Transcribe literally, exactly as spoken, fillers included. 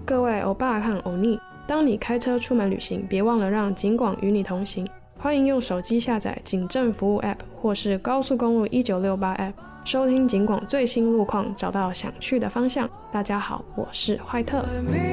各位欧巴和欧尼，当你开车出门旅行，别忘了让警广与你同行。欢迎用手机下载警政服务 App 或是高速公路一九六八 App， 收听警广最新路况，找到想去的方向。大家好，我是坏特。